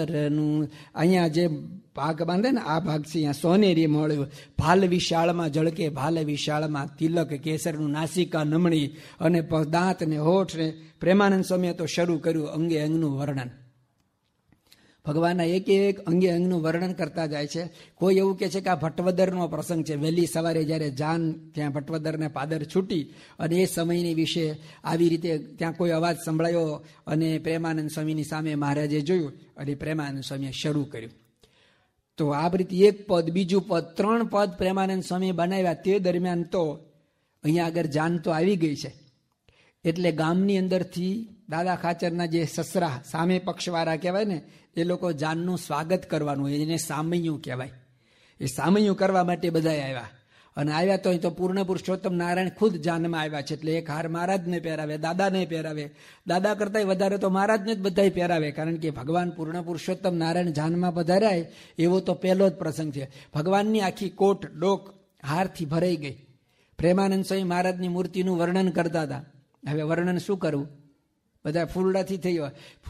વરનું. અહીંયા જે ભાગ બાંધે ને આ ભાગ છે અહીંયા સોનેરી મળ્યું. ભાલ વિશાળમાં ઝળકે ભાલ વિશાળમાં તિલક કેસરનું નાસિકા નમણી અને દાંત ને હોઠ ને. પ્રેમાનંદ સ્વામીએ તો શરૂ કર્યું અંગે અંગનું વર્ણન. ભગવાનના એક એક અંગે અંગનું વર્ણન કરતા જાય છે. કોઈ એવું કહે છે કે આ ભટવદરનો પ્રસંગ છે. વહેલી સવારે જ્યારે જાન ત્યાં ભટવદરને પાદર છૂટી અને એ સમયની વિશે આવી રીતે ત્યાં કોઈ અવાજ સંભળાયો અને પ્રેમાનંદ સ્વામીની સામે મહારાજે જોયું અને પ્રેમાનંદ સ્વામીએ શરૂ કર્યું. તો આ રીતે એક પદ, બીજું પદ, 3 પદ પ્રેમાનંદ સ્વામી બનાવ્યા. તે દરમિયાન તો અહીંયા આગળ જાન તો આવી ગઈ છે એટલે ગામની અંદરથી દાદા ખાચરના જે સસરા સામે પક્ષવાળા કહેવાય ને એ લોકો જાનનું સ્વાગત કરવાનું હોય, એને સામૈયું કહેવાય. એ સામૈયું કરવા માટે બધા આવ્યા અને આવ્યા તો અહીં તો પૂર્ણ પુરુષોત્તમ નારાયણ ખુદ જાનમાં આવ્યા છે એટલે એક હાર મહારાજને પહેરાવે, દાદાને પહેરાવે. દાદા કરતાં વધારે તો મહારાજને જ બધા પહેરાવે, કારણ કે ભગવાન પૂર્ણ પુરુષોત્તમ નારાયણ જાનમાં પધાર્યા એવો તો પહેલો જ પ્રસંગ છે. ભગવાનની આખી કોટ ડોક હારથી ભરાઈ ગઈ. પ્રેમાનંદ સ્વામી મહારાજની મૂર્તિનું વર્ણન કરતા હતા. હવે વર્ણન શું કરવું, બધા ફૂલડાથી થઈ